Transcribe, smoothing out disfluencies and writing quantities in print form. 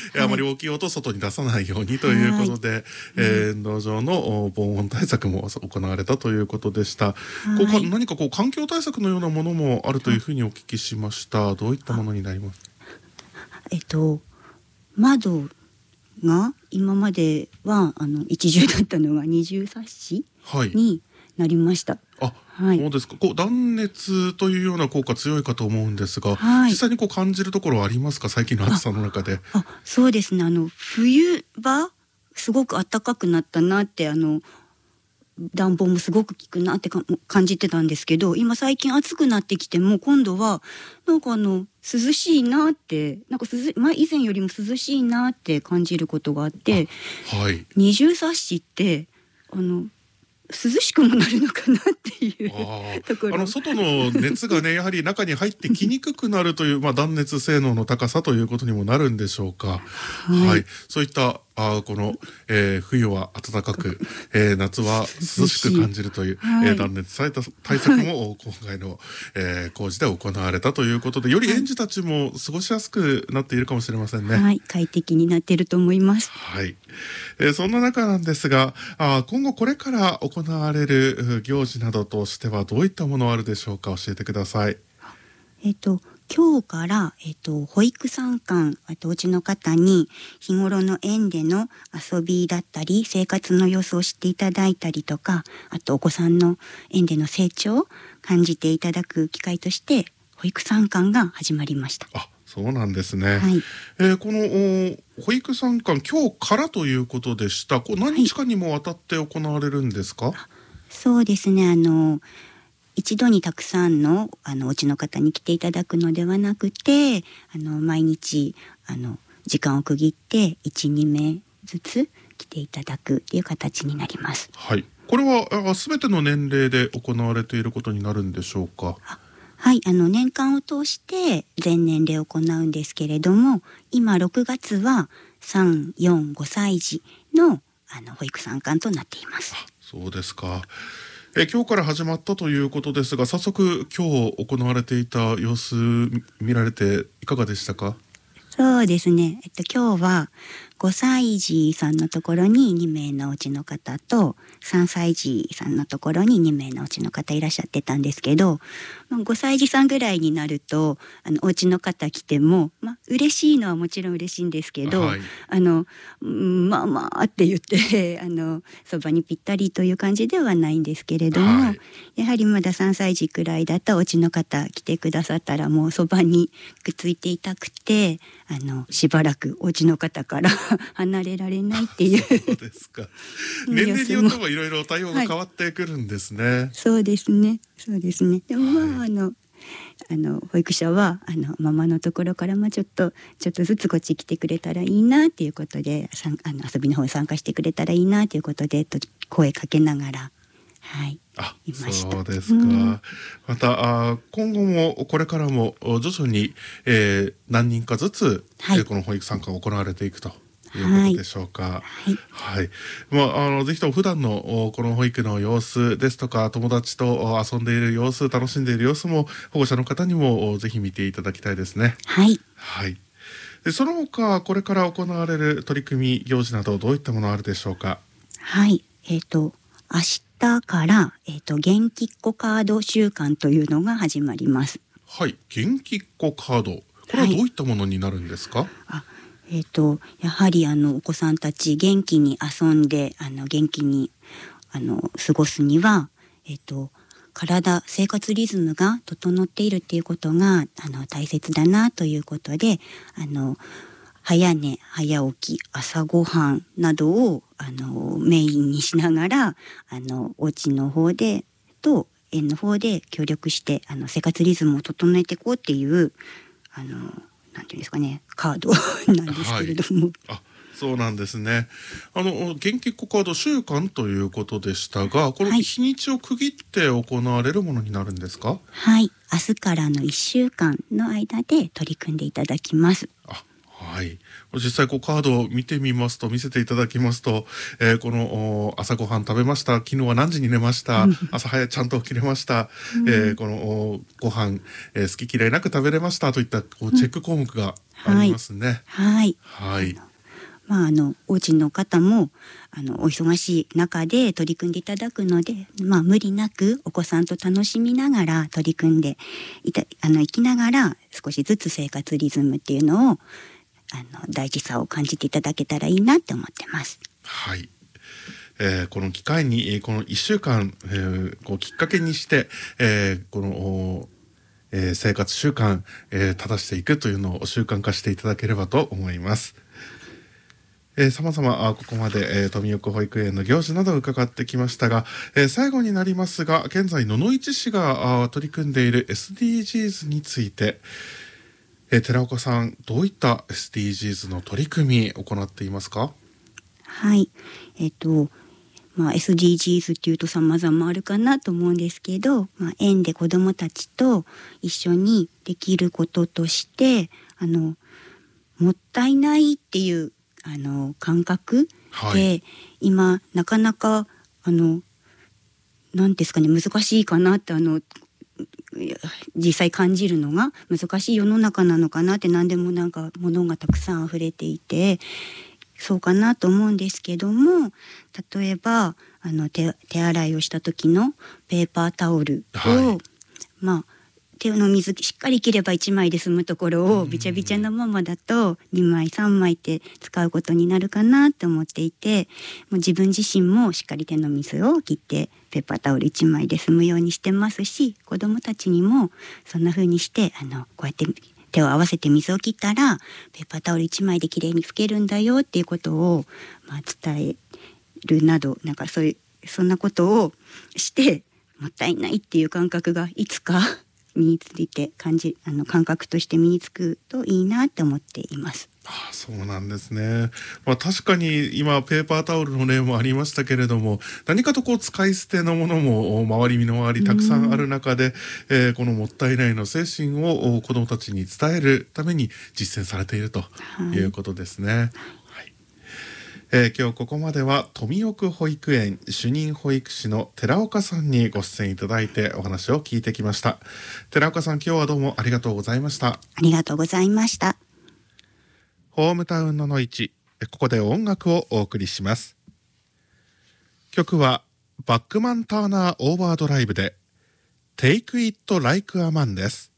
あまり大きい音外に出さないようにということで、運動場の防音対策も行われたということでした。何か環境対策のようなものもあるというふうにお聞きしました。どういったものになります？ 窓が今までは一重だったのが二重サッシになりました。 そうですか。断熱というような効果強いかと思うんですが、実際に感じるところはありますか？最近の暑さの中で。 そうですね。冬場すごく暖かくなったなって暖房もすごく効くなって感じてたんですけど、今最近暑くなってきても今度はなんか涼しいなって、以前よりも涼しいなって感じることがあって、二重サッシって涼しくもなるのかなっていうところ。 外の熱がねやはり中に入ってきにくくなるという、断熱性能の高さということにもなるんでしょうか。そういった冬は暖かく、夏は涼しく感じるという、断熱対策も今回の、工事で行われたということで、より園児たちも過ごしやすくなっているかもしれませんね。 快適になっていると思います。 そんな中なんですが、今後これから行われる行事などとしてはどういったものがあるでしょうか？教えてください。 今日から、保育参観、お家の方に日頃の園での遊びだったり生活の様子を知っていただいたりとか、あとお子さんの園での成長を感じていただく機会として保育参観が始まりました。 そうなんですね。この保育参観今日からということでした。何日間にもわたって行われるんですか？ そうですね。一度にたくさんのお家の方に来ていただくのではなくて、毎日時間を区切って1、2名ずつ来ていただくという形になります。 これはすべての年齢で行われていることになるんでしょうか？ 年間を通して全年齢を行うんですけれども、今6月は3、4、5歳児の保育参観となっています。 そうですか。今日から始まったということですが、早速今日行われていた様子見られていかがでしたか？ そうですね。今日は5歳児さんのところに2名のお家の方と3歳児さんのところに2名のお家の方いらっしゃってたんですけど、5歳児さんぐらいになるとお家の方来ても、嬉しいのはもちろん嬉しいんですけど、まあまあって言ってそばにぴったりという感じではないんですけれども、やはりまだ3歳児くらいだったお家の方来てくださったらもうそばにくっついていたくて、しばらくお家の方から離れられないっていう。 そうですか。年齢によってもいろいろ対応が変わってくるんですね。 そうですね。でも保育者はママのところからちょっとずつこっち来てくれたらいいなっていうことで、遊びの方に参加してくれたらいいなということで声かけながらいました。 そうですか。また今後もこれからも徐々に、何人かずつ、この保育参観が行われていくということでしょうか？ぜひとも普段のこの保育の様子ですとか、友達と遊んでいる様子、楽しんでいる様子も保護者の方にもぜひ見ていただきたいですね。でその他これから行われる取り組み行事などどういったものあるでしょうか？ 明日から、元気っ子カード週間というのが始まります。 元気っ子カード、これはどういったものになるんですか？ やはりお子さんたち元気に遊んで元気に過ごすには、生活リズムが整っているっていうことが大切だなということで、早寝早起き朝ごはんなどをメインにしながらお家の方でと園の方で協力して生活リズムを整えていこうっていうなんていうんですかね、カードなんですけれども、 そうなんですね。元気っ子カード週間ということでしたが、この日にちを区切って行われるものになるんですか？ 明日からの1週間の間で取り組んでいただきます。 はい、実際カードを見せていただきますと、この朝ごはん食べました、昨日は何時に寝ました、朝早ちゃんと起きれました、このご飯、好き嫌いなく食べれましたといったチェック項目がありますね。 はい、 はい、 お家の方もお忙しい中で取り組んでいただくので、無理なくお子さんと楽しみながら取り組んでいきながら少しずつ生活リズムっていうのを大事さを感じていただけたらいいなって思ってます。 はい、この機会に、この1週間、きっかけにして、この生活習慣、正していくというのを習慣化していただければと思います。様々ここまで、富岡保育園の行事などを伺ってきましたが、最後になりますが、現在野々市市が取り組んでいる SDGs について、寺岡さん、どういった SDGs の取り組みを行っていますか？ はい、SDGs っていうと様々あるかなと思うんですけど、園で子どもたちと一緒にできることとしてもったいないっていう感覚で、はい、今なかなかなんですかね、難しいかなって実際感じるのが難しい世の中なのかなって、何でもなんか物がたくさん溢れていてそうかなと思うんですけども、例えば手洗いをした時のペーパータオルを、はい、手の水しっかり切れば1枚で済むところをびちゃびちゃなままだと2枚3枚って使うことになるかなと思っていて、もう自分自身もしっかり手の水を切ってペーパータオル1枚で済むようにしてますし、子どもたちにもそんな風にしてこうやって手を合わせて水を切ったらペーパータオル1枚できれいに拭けるんだよっていうことを、伝えるなど、なんかそんなことをしてもったいないっていう感覚がいつか身について感覚として身につくといいなって思っています。 そうなんですね。確かに今ペーパータオルの例もありましたけれども、何かと使い捨てのものも身の回りたくさんある中で、このもったいないの精神を子どもたちに伝えるために実践されているということですね。今日ここまでは富岡保育園主任保育士の寺岡さんにご出演いただいてお話を聞いてきました。寺岡さん、今日はどうもありがとうございました。 ありがとうございました。 ホームタウンののいち、ここで音楽をお送りします。曲はバックマンターナーオーバードライブで Take It Like a Man です。